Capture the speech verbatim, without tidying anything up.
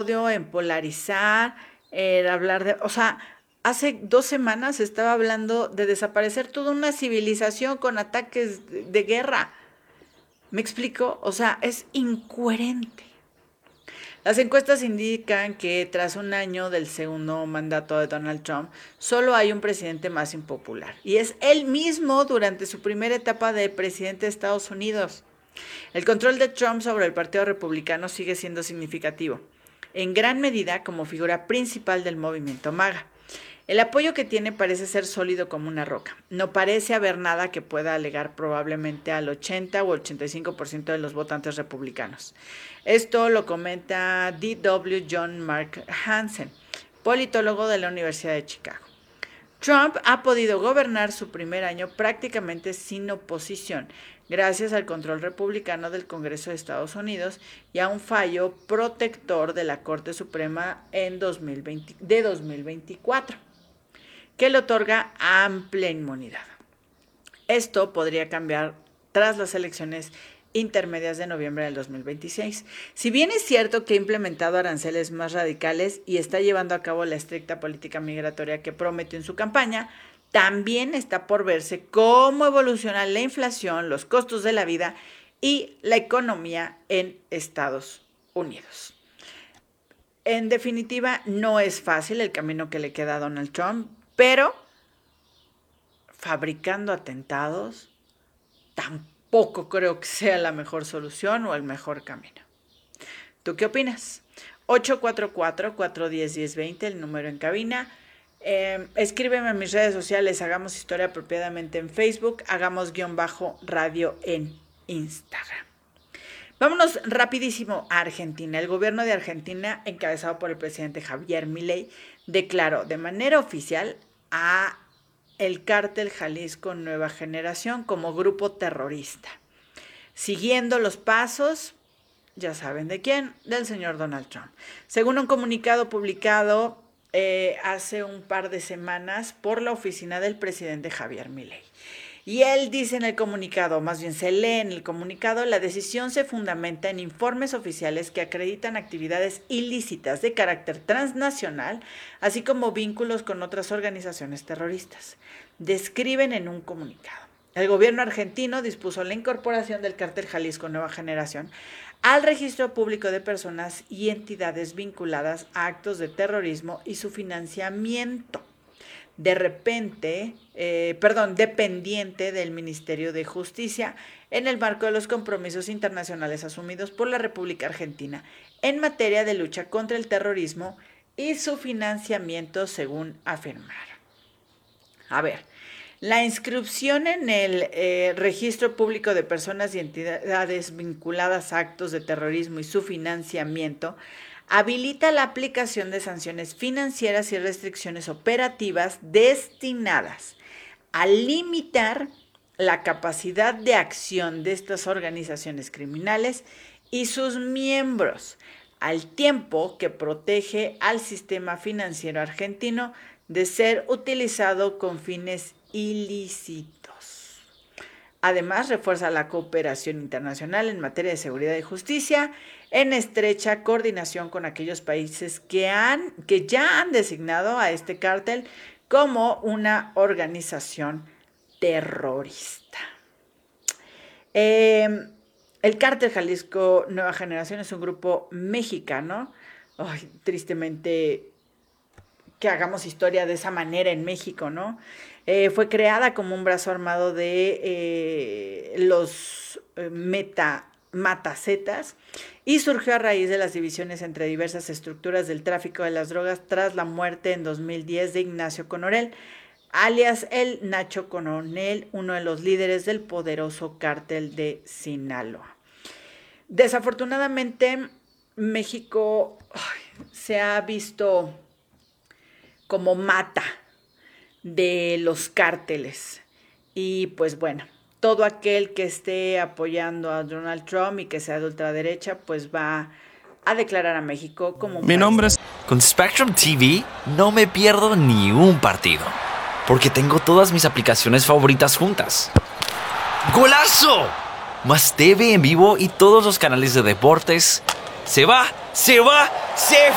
odio, en polarizar, en hablar de... O sea, hace dos semanas estaba hablando de desaparecer toda una civilización con ataques de, de guerra. ¿Me explico? O sea, es incoherente. Las encuestas indican que tras un año del segundo mandato de Donald Trump, solo hay un presidente más impopular. Y es él mismo durante su primera etapa de presidente de Estados Unidos. El control de Trump sobre el Partido Republicano sigue siendo significativo, en gran medida como figura principal del movimiento MAGA. El apoyo que tiene parece ser sólido como una roca. No parece haber nada que pueda alegar probablemente al ochenta o ochenta y cinco por ciento de los votantes republicanos. Esto lo comenta D W John Mark Hansen, politólogo de la Universidad de Chicago. Trump ha podido gobernar su primer año prácticamente sin oposición, gracias al control republicano del Congreso de Estados Unidos y a un fallo protector de la Corte Suprema en dos mil veinte, de dos mil veinticuatro, que le otorga amplia inmunidad. Esto podría cambiar tras las elecciones intermedias de noviembre del dos mil veintiséis. Si bien es cierto que ha implementado aranceles más radicales y está llevando a cabo la estricta política migratoria que prometió en su campaña, también está por verse cómo evoluciona la inflación, los costos de la vida y la economía en Estados Unidos. En definitiva, no es fácil el camino que le queda a Donald Trump, pero fabricando atentados tampoco creo que sea la mejor solución o el mejor camino. ¿Tú qué opinas? ocho cuatro cuatro, cuatro uno cero, uno cero dos cero, el número en cabina. Eh, escríbeme en mis redes sociales, Hagamos Historia Apropiadamente en Facebook, Hagamos guión bajo radio en Instagram. Vámonos rapidísimo a Argentina. El gobierno de Argentina, encabezado por el presidente Javier Milei, declaró de manera oficial a el Cártel Jalisco Nueva Generación como grupo terrorista, siguiendo los pasos, ya saben de quién, del señor Donald Trump. Según un comunicado publicado eh, hace un par de semanas por la oficina del presidente Javier Milei. Y él dice en el comunicado, más bien se lee en el comunicado, la decisión se fundamenta en informes oficiales que acreditan actividades ilícitas de carácter transnacional, así como vínculos con otras organizaciones terroristas. Describen en un comunicado. El gobierno argentino dispuso la incorporación del Cártel Jalisco Nueva Generación al registro público de personas y entidades vinculadas a actos de terrorismo y su financiamiento. De repente, eh, perdón, dependiente del Ministerio de Justicia en el marco de los compromisos internacionales asumidos por la República Argentina en materia de lucha contra el terrorismo y su financiamiento, según afirmaron. A ver, la inscripción en el eh, registro público de personas y entidades vinculadas a actos de terrorismo y su financiamiento habilita la aplicación de sanciones financieras y restricciones operativas destinadas a limitar la capacidad de acción de estas organizaciones criminales y sus miembros, al tiempo que protege al sistema financiero argentino de ser utilizado con fines ilícitos. Además, refuerza la cooperación internacional en materia de seguridad y justicia en estrecha coordinación con aquellos países que, han, que ya han designado a este cártel como una organización terrorista. Eh, el Cártel Jalisco Nueva Generación es un grupo mexicano. Ay, tristemente que hagamos historia de esa manera en México, ¿no? Eh, fue creada como un brazo armado de eh, los eh, meta, matacetas y surgió a raíz de las divisiones entre diversas estructuras del tráfico de las drogas tras la muerte en dos mil diez de Ignacio Coronel, alias el Nacho Coronel, uno de los líderes del poderoso cártel de Sinaloa. Desafortunadamente, México ay, se ha visto como mata de los cárteles. Y pues bueno, todo aquel que esté apoyando a Donald Trump y que sea de ultraderecha, pues va a declarar a México como un Mi país. nombre es... Con Spectrum T V no me pierdo ni un partido, porque tengo todas mis aplicaciones favoritas juntas. ¡Golazo! Más T V en vivo y todos los canales de deportes. ¡Se va! ¡Se va! ¡Se